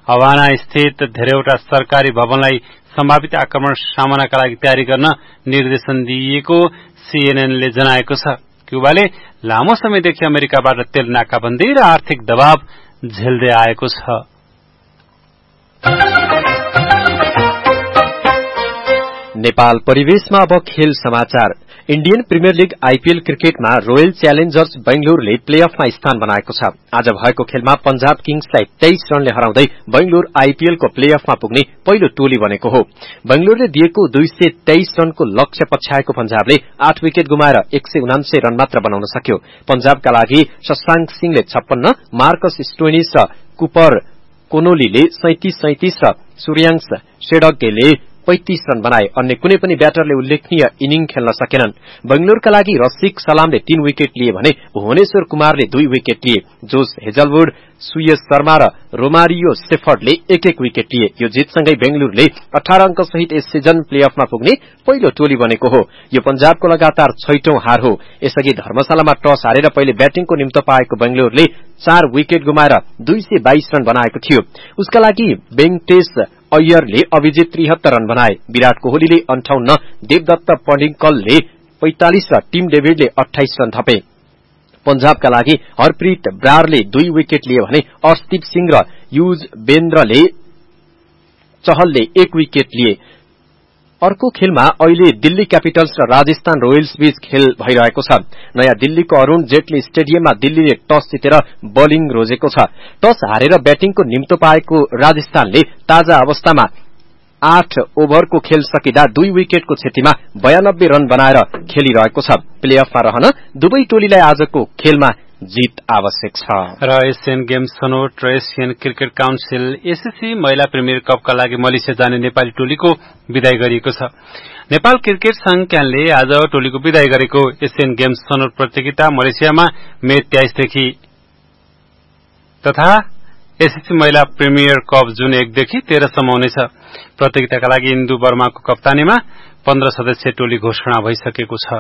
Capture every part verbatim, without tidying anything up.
हवाना स्थित धेरैवटा सरकारी भवनलाई सम्भावित आक्रमण सामनाका लागि तयारी गर्न निर्देशन दिइएको सीएनएनले जनाएको छ। क्युबाले लामो समयदेखि अमेरिकाबाट तेल नाकाबन्दी र आर्थिक दबाव झेल्दै आएको छ। नेपाल परिवेशमा अब खेल समाचार। इण्डियन प्रिमियर लीग आईपीएल क्रिकेटमा रोयल च्यालेन्जर्स बेंगलुरुले प्लेअफमा स्थान बनाएको छ। आज भएको खेलमा पंजाब किङ्सलाई तेइस रनले हराउँदै बेंगलुरु आईपीएलको प्लेअफमा पुग्ने पहिलो टोली बनेको हो। बेंगलुरुले दिएको दुई सय तेइस रनको लक्ष्य पछ्याएको पंजाबले आठ विकेट गुमाएर एक सय उनान्सय रन मात्र बनाउन सक्यो। पंजाबका लागि शशांक सिंहले छप्पन्न, मार्कस स्टोइनिस र कुपर कोनोलीले सैंतीस सैंतीस र सूर्यांश शेडगेले पैंतीस रन बनाए। अन्य कुनै पनि ब्याटरले उल्लेखनीय इनिङ खेल्न सकेनन्। बेंगलुरुका लागि रसिक सलामले तीन विकेट लिए भने भुवनेश्वर कुमारले दुई विकेट लिए। जोश हेजलवुड, सुयस शर्मा र रोमारियो सेफर्डले एक एक विकेट लिए। यो जितसँगै बेंगलुरुले अठारह अंक सहित यस सिजन प्लेअफमा पुग्ने पहिलो टोली बनेको हो। यो पंजाबको लगातार छैटौं हार हो। यसअघि धर्मशालामा टस हारेर पहिले ब्याटिङको निम्तो पाएको बेंगलुरुले चार विकेट गुमाएर दुई सय बाइस रन बनाएको थियो। उसका लागि वेंकटेश अय्यरले अभिजित त्रिहत्तर रन बनाए। विराट कोहलीले अन्ठाउन्न, देवदत्त पडिक्कलले पैंतालिस र टिम डेभिडले अठाइस रन थपे। पंजाबका लागि हरप्रीत ब्रारले दुई विकेट लिए भने अर्शदीप सिंह र युजवेन्द्रले चहलले एक विकेट लिए। अर्को खेलमा अहिले दिल्ली क्यापिटल्स र राजस्थान रोयल्स बीच खेल भइरहेको छ। नयाँ दिल्लीको अरूण जेटली स्टेडियममा दिल्लीले टस जितेर बलिङ रोजेको छ। टस हारेर ब्याटिङको निम्तो पाएको राजस्थानले ताजा अवस्थामा आठ ओभरको खेल सकिँदा दुई विकेटको क्षतिमा बयानब्बे रन बनाएर खेलिरहेको छ। प्लेअफमा रहन दुवै टोलीलाई आजको खेलमा जीत आवश्यक छ। र एशियन गेम्स छनौट र एशियन क्रिकेट काउन्सिल एसीसी महिला प्रिमियर कपका लागि मलेसिया जाने नेपाली टोलीको विदाई गरिएको छ। नेपाल क्रिकेट संघ क्यानले आज टोलीको विदाई गरेको एशियन गेम्स छनौट प्रतियोगिता मलेसियामा मे तेइसदेखि तथा एसीसी महिला प्रिमियर कप जुन एकदेखि तेह्रसम्म हुनेछ। प्रतियोगिताका लागि इन्दु वर्माको कप्तानीमा पन्ध्र सदस्यीय टोली घोषणा भइसकेको छ।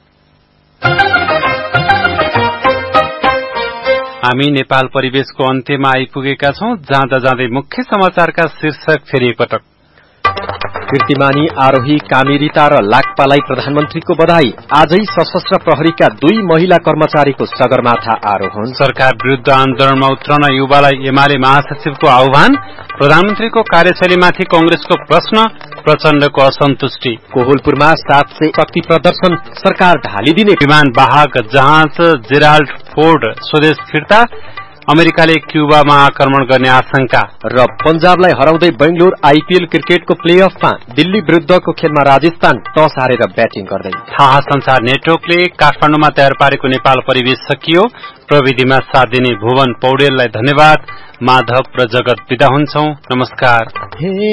हामी नेपाल परिवेशको अन्त्यमा आइपुगेका छौं। जाँदा जाँदै मुख्य समाचारका शीर्षक फेरि एकपटक। कीर्तिमानी आरोही कामिरिता र लाक्पालाई प्रधानमन्त्रीको बधाई। आजै सशस्त्र प्रहरीका दुई महिला कर्मचारीको सगरमाथा आरोहण। सरकार विरूद्ध आन्दोलनमा उत्रन युवालाई एमाले महासचिवको आह्वान। प्रधानमन्त्रीको कार्यशैलीमाथि कंग्रेसको प्रश्न, प्रचण्डको असन्तुष्टि। कोहलपुरमा सात सय शक्ति प्रदर्शन, सरकार ढालिदिने। विमान वाहक जहाज जेराल्ड फोर्ड स्वदेश फिर्ता। अमेरिकाले क्युबामा आक्रमण गर्ने आशंका। र पंजाबलाई हराउँदै बेंगलुरु आईपीएल क्रिकेटको प्लेअफमा दिल्ली विरूद्धको खेलमा राजस्थान टस हारेर ब्याटिङ गर्दै। थाहा संसार नेटवर्कले काठमाडौँमा तयार पारेको नेपाल परिवेश सकियो। प्रविधिमा साथ दिने भुवन पौडेललाई धन्यवाद। माधव र जगत विदा हुन्छौं। नमस्कार।